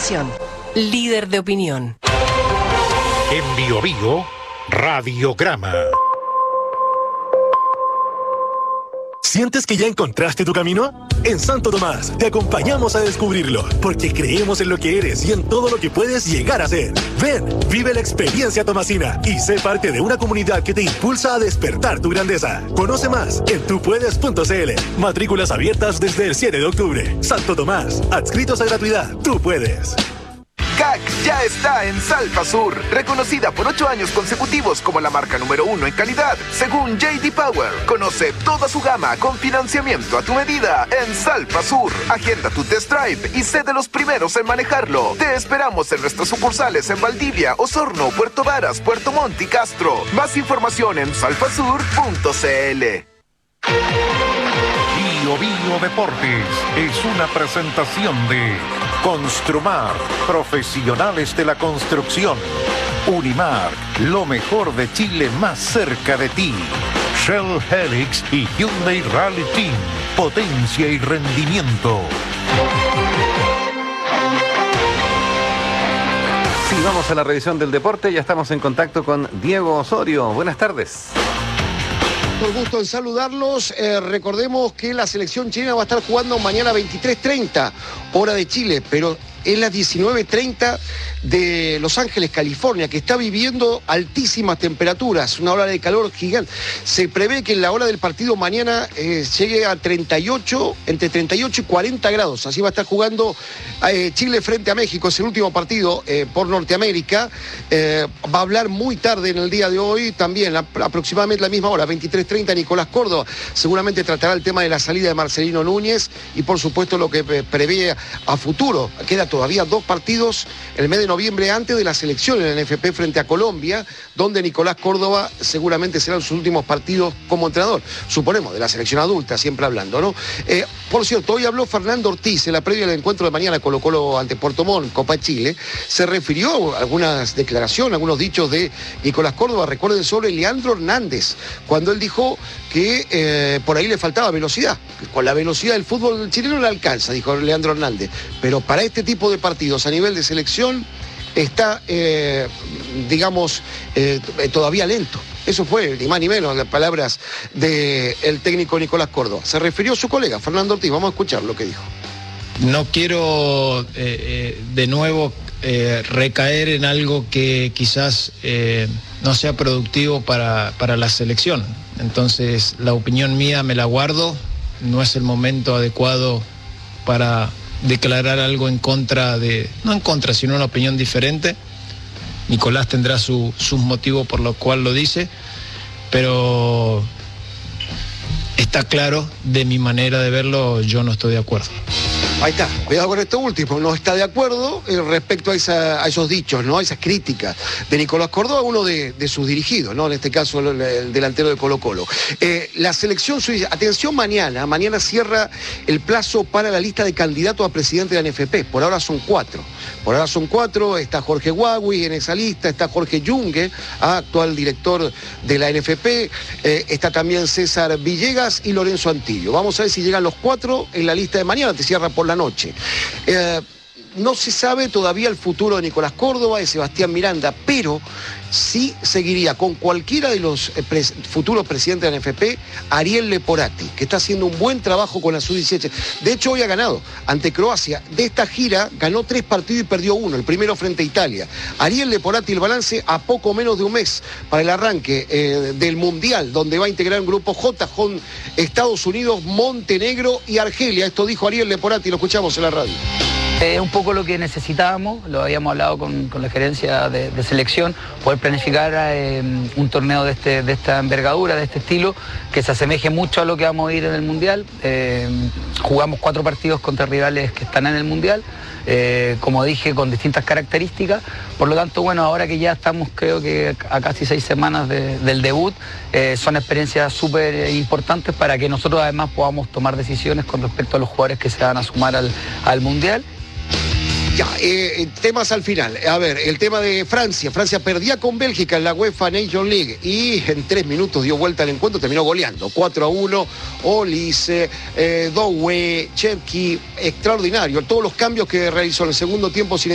Televisión, líder de opinión. En Bio Bio, Radiograma. ¿Sientes que ya encontraste tu camino? En Santo Tomás te acompañamos a descubrirlo, porque creemos en lo que eres y en todo lo que puedes llegar a ser. Ven, vive la experiencia tomasina y sé parte de una comunidad que te impulsa a despertar tu grandeza. Conoce más en tupuedes.cl. Matrículas abiertas desde el 7 de octubre. Santo Tomás, adscritos a gratuidad. Tú puedes. CAC ya está en Salfa Sur, reconocida por 8 años consecutivos como la marca número 1 en calidad, según J.D. Power. Conoce toda su gama con financiamiento a tu medida en Salfa Sur. Agenda tu test drive y sé de los primeros en manejarlo. Te esperamos en nuestras sucursales en Valdivia, Osorno, Puerto Varas, Puerto Montt y Castro. Más información en salfasur.cl. Bio Bio Deportes es una presentación de Construmar, profesionales de la construcción. Unimark, lo mejor de Chile más cerca de ti. Shell Helix y Hyundai Rally Team, potencia y rendimiento. Sí, vamos a la revisión del deporte. Ya estamos en contacto con Diego Osorio. Buenas tardes. Por gusto en saludarlos. Recordemos que la selección chilena va a estar jugando mañana 23:30, hora de Chile, pero es las 19:30 de Los Ángeles, California, que está viviendo altísimas temperaturas, una ola de calor gigante. Se prevé que en la hora del partido mañana llegue a 38, entre 38 y 40 grados. Así va a estar jugando Chile frente a México. Es el último partido por Norteamérica. Va a hablar muy tarde en el día de hoy, también aproximadamente la misma hora, 23:30, Nicolás Córdoba. Seguramente tratará el tema de la salida de Marcelino Núñez y por supuesto lo que prevé a futuro. Queda todavía 2 partidos el mes de noviembre antes de la selección en el NFP frente a Colombia, donde Nicolás Córdoba seguramente serán sus últimos partidos como entrenador, suponemos, de la selección adulta, siempre hablando, ¿no? Por cierto, hoy habló Fernando Ortiz en la previa del encuentro de mañana Colo-Colo ante Puerto Montt, Copa Chile. Se refirió a algunas declaraciones, algunos dichos de Nicolás Córdoba, recuerden, sobre Leandro Hernández, cuando él dijo que por ahí le faltaba velocidad. Con la velocidad del fútbol chileno le alcanza, dijo Leandro Hernández, pero para este tipo de partidos a nivel de selección está, todavía lento. Eso fue, ni más ni menos, las palabras del técnico Nicolás Córdoba. Se refirió a su colega, Fernando Ortiz. Vamos a escuchar lo que dijo. No quiero de nuevo recaer en algo que quizás no sea productivo para la selección. Entonces, la opinión mía me la guardo. No es el momento adecuado para declarar algo en contra de, no en contra, sino una opinión diferente. Nicolás tendrá sus motivos por los cuales lo dice, pero está claro, de mi manera de verlo, yo no estoy de acuerdo. Ahí está, cuidado con esto último, no está de acuerdo respecto a esos dichos, ¿no? A esas críticas de Nicolás Córdoba, uno de sus dirigidos, ¿no? En este caso el delantero de Colo-Colo. La selección suiza, atención, mañana cierra el plazo para la lista de candidatos a presidente de la NFP, por ahora son 4. Está Jorge Huawei en esa lista, está Jorge Yungue, actual director de la NFP, está también César Villegas y Lorenzo Antillo. Vamos a ver si llegan los 4 en la lista de mañana, te cierra por la noche. No se sabe todavía el futuro de Nicolás Córdoba, de Sebastián Miranda, pero sí seguiría con cualquiera de los futuros presidentes de la NFP, Ariel Leporati, que está haciendo un buen trabajo con la Sub-17. De hecho, hoy ha ganado ante Croacia. De esta gira ganó 3 partidos y perdió 1, el primero frente a Italia. Ariel Leporati, el balance a poco menos de un mes para el arranque del Mundial, donde va a integrar un grupo J con Estados Unidos, Montenegro y Argelia. Esto dijo Ariel Leporati, lo escuchamos en la radio. Un poco lo que necesitábamos, lo habíamos hablado con la gerencia de selección, poder planificar un torneo de esta envergadura, de este estilo, que se asemeje mucho a lo que vamos a ir en el Mundial. Jugamos 4 partidos contra rivales que están en el Mundial, como dije, con distintas características. Por lo tanto, bueno, ahora que ya estamos, creo que a casi 6 semanas del debut, son experiencias súper importantes para que nosotros además podamos tomar decisiones con respecto a los jugadores que se van a sumar al Mundial. Ya, temas al final. A ver, el tema de Francia. Francia perdía con Bélgica en la UEFA Nations League y en 3 minutos dio vuelta al encuentro, terminó goleando. 4-1, Olise, Doué, Cherki, extraordinario. Todos los cambios que realizó en el segundo tiempo sin